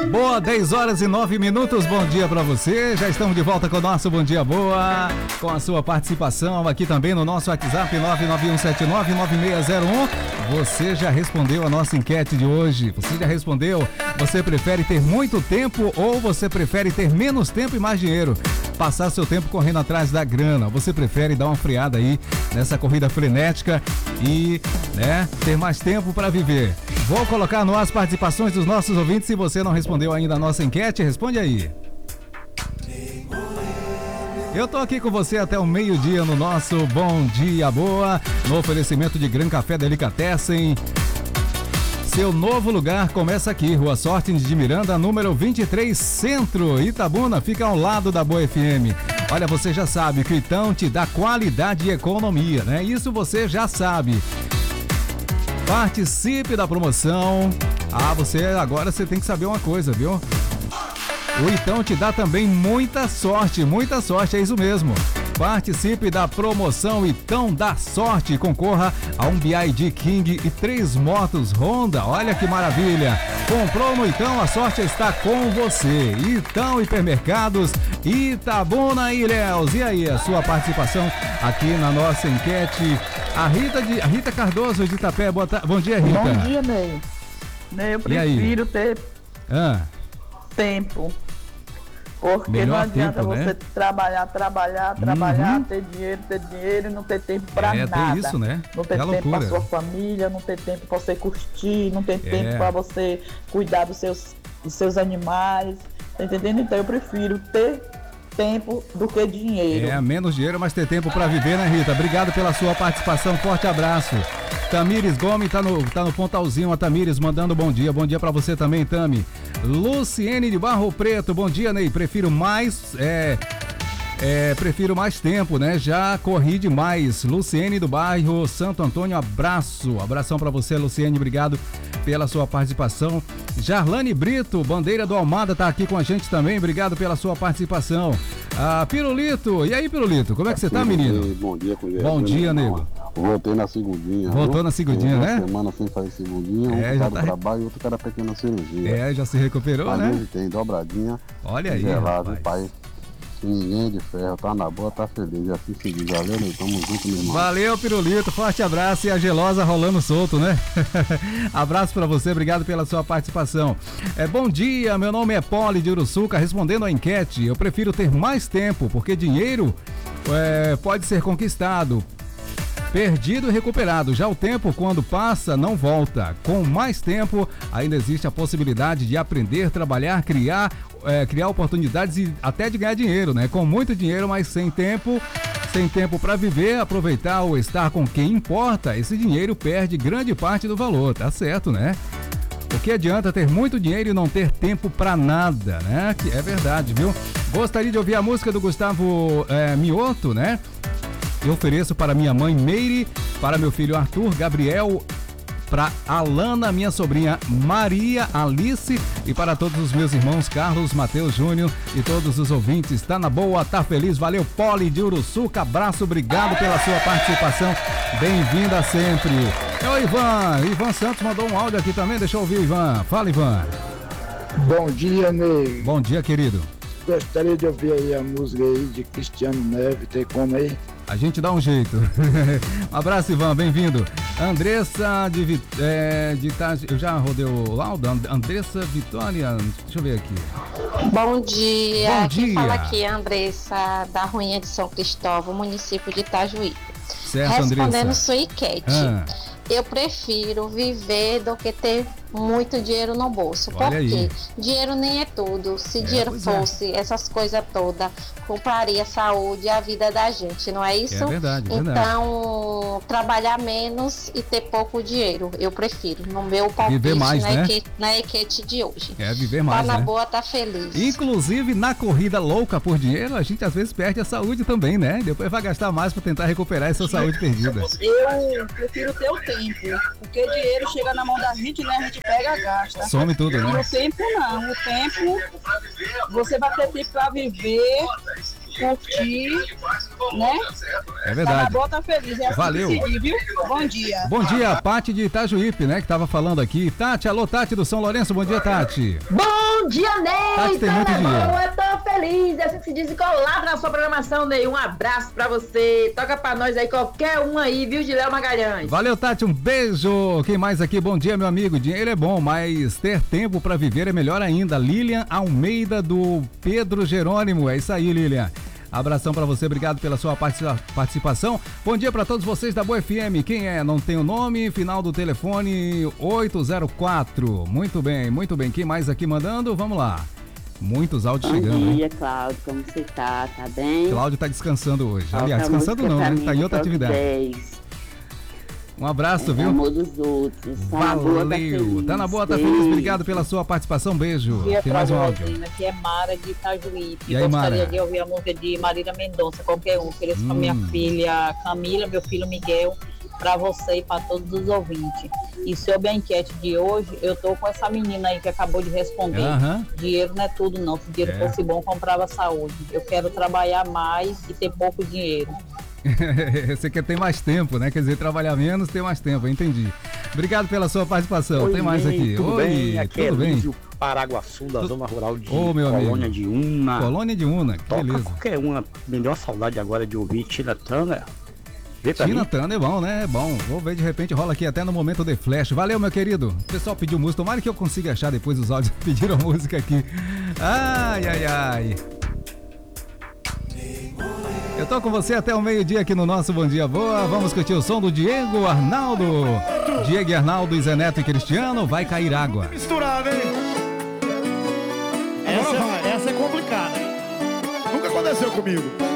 Boa, 10 horas e 9 minutos, bom dia pra você. Já estamos de volta com o nosso Bom Dia Boa, com a sua participação aqui também no nosso WhatsApp 991799601. Você já respondeu a nossa enquete de hoje? Você já respondeu? Você prefere ter muito tempo ou você prefere ter menos tempo e mais dinheiro? Passar seu tempo correndo atrás da grana? Você prefere dar uma freada aí nessa corrida frenética e, ter mais tempo para viver? Vou colocar no ar as participações dos nossos ouvintes. Se você não respondeu ainda a nossa enquete, responde aí. Eu tô aqui com você até o meio-dia no nosso Bom Dia Boa, no oferecimento de Gran Café Delicatessen. Seu novo lugar começa aqui, Rua Sortins de Miranda, número 23, Centro. Itabuna, fica ao lado da Boa FM. Olha, você já sabe que o Itão te dá qualidade e economia, né? Isso você já sabe. Participe da promoção. Agora você tem que saber uma coisa, viu? O Itão te dá também muita sorte, é isso mesmo. Participe da promoção Itão dá sorte, concorra a um BYD King e 3 motos Honda, olha que maravilha. Comprou no Itão, a sorte está com você. Itão Hipermercados, Itabuna e Ilhéus. E aí, a sua participação aqui na nossa enquete. A Rita Cardoso de Itapé, bom dia, Rita. Bom dia, Ney. Eu prefiro ter tempo. Porque melhor não adianta tempo, você né? trabalhar, ter dinheiro e não ter tempo pra nada. Tem isso, né? Não ter tempo pra sua família, não ter tempo pra você curtir, não ter tempo pra você cuidar dos seus animais, tá entendendo? Então eu prefiro ter tempo do que dinheiro. Menos dinheiro, mas ter tempo pra viver, né, Rita? Obrigado pela sua participação, forte abraço. Tamires Gomes tá no Pontalzinho, a Tamires mandando bom dia pra você também, Tami. Luciene de Barro Preto, bom dia, Ney, prefiro mais tempo, né, já corri demais. Luciene do bairro Santo Antônio, abração pra você, Luciene, obrigado pela sua participação. Jarlane Brito, Bandeira do Almada, tá aqui com a gente também, obrigado pela sua participação. Pirulito, e aí, Pirulito, como é que você tá, menino? Bom dia, bom dia, nego. Voltei na segundinha. Voltou na segundinha, né? Uma semana sem fazer segundinha, um cara do trabalho e outro cara pequena cirurgia. Já se recuperou, mas né? Hoje tem dobradinha. Olha aí, gelado, pai. Se ninguém é de ferro, tá na boa, tá feliz. Assim se diz, valeu, né? Tamo junto, meu irmão. Valeu, Pirulito, forte abraço e a gelosa rolando solto, né? Abraço pra você, obrigado pela sua participação. Bom dia, meu nome é Poli de Uruçuca, respondendo a enquete, eu prefiro ter mais tempo, porque dinheiro pode ser conquistado, perdido e recuperado. Já o tempo, quando passa, não volta. Com mais tempo, ainda existe a possibilidade de aprender, trabalhar, criar oportunidades e até de ganhar dinheiro, né? Com muito dinheiro, mas sem tempo para viver, aproveitar ou estar com quem importa, esse dinheiro perde grande parte do valor, tá certo, né? O que adianta ter muito dinheiro e não ter tempo pra nada, né? Que é verdade, viu? Gostaria de ouvir a música do Gustavo Mioto, né? Eu ofereço para minha mãe Meire, para meu filho Arthur, Gabriel, para Alana, minha sobrinha Maria Alice e para todos os meus irmãos Carlos, Matheus Júnior e todos os ouvintes. Tá na boa, tá feliz, valeu, Poli de Uruçuca, abraço, obrigado pela sua participação, bem-vinda sempre. É o Ivan Santos mandou um áudio aqui também, deixa eu ouvir, Ivan. Fala, Ivan. Bom dia, Ney. Bom dia, querido. Gostaria de ouvir aí a música aí de Cristiano Neves, tem como aí? A gente dá um jeito. Um abraço, Ivan, bem-vindo. Andressa eu já rodei o laudo. Andressa Vitória, deixa eu ver aqui. Bom dia. Bom dia. Quem fala aqui é a Andressa da Ruinha de São Cristóvão, município de Itajuí. Certo, respondendo Andressa. sua enquete. Eu prefiro viver do que ter muito dinheiro no bolso. Porque dinheiro nem é tudo. Se dinheiro fosse essas coisas todas, compraria a saúde e a vida da gente, não é isso? É verdade, então, trabalhar menos e ter pouco dinheiro. Eu prefiro. No meu palpite, viver mais, na enquete de hoje. Viver mais, tá na boa, tá feliz. Inclusive, na corrida louca por dinheiro, a gente às vezes perde a saúde também, né? Depois vai gastar mais para tentar recuperar essa saúde perdida. Eu prefiro ter o tempo, porque dinheiro chega na mão da gente, né? A gente pega, gasta. Some tudo, né? O tempo não. O tempo, você vai ter tempo pra viver, curtir, né? É verdade. Tá na boa, tá feliz. É assim. Valeu. Que seguir, viu? Bom dia. Bom dia, Tati de Itajuípe, né? Que tava falando aqui. Tati, alô, Tati do São Lourenço. Bom dia, Tati. Bom Bom dia, Ney! Tem muito dinheiro. Eu tô feliz, assim que se desencolado na sua programação, Ney. Um abraço pra você. Toca pra nós aí, qualquer um aí, viu, de Léo Magalhães. Valeu, Tati, um beijo. Quem mais aqui? Bom dia, meu amigo. Dinheiro é bom, mas ter tempo pra viver é melhor ainda. Lilian Almeida, do Pedro Jerônimo. É isso aí, Lilian. Abração pra você, obrigado pela sua participação. Bom dia pra todos vocês da Boa FM. Quem é? Não tem o nome, final do telefone 804. Muito bem, muito bem. Quem mais aqui mandando? Vamos lá. Muitos áudios chegando. Bom dia, Cláudio, como você tá? Tá bem? Cláudio tá descansando hoje. Aliás, descansando não, né? Tá em outra atividade. 10. Um abraço, viu? Amor dos outros. Valeu. Tá na boa, tá feliz. Obrigado pela sua participação. Beijo. Tem mais um áudio. Aqui é Mara de Itajuí. E aí, Mara? Gostaria de ouvir a música de Marília Mendonça, qualquer um. Ofereço pra minha filha Camila, meu filho Miguel, pra você e pra todos os ouvintes. E sobre a enquete de hoje, eu tô com essa menina aí que acabou de responder. Dinheiro não é tudo, não. Se dinheiro fosse bom, comprava saúde. Eu quero trabalhar mais e ter pouco dinheiro. Você quer ter mais tempo, né? Quer dizer, trabalhar menos, ter mais tempo, entendi. Obrigado pela sua participação. Oi, tem mais aqui. Tudo Oi, bem? Aqui tudo bem? Paraguaçu, da zona rural de meu Colônia amigo. de Una. Colônia de Una, que Toca beleza. qualquer uma. Me deu uma saudade agora de ouvir Tina Turner. Tina Turner é bom, né? É bom. Vou ver, de repente rola aqui até no momento de flash. Valeu, meu querido. O pessoal pediu música. Tomara que eu consiga achar depois os áudios que pediram música aqui. Ai, ai, ai. Eu tô com você até o meio-dia aqui no nosso Bom Dia Boa. Vamos curtir o som do Diego Arnaldo. Diego Arnaldo, Zé Neto e Cristiano. Vai cair água. Misturado, hein? Essa é complicada, hein? Nunca aconteceu comigo.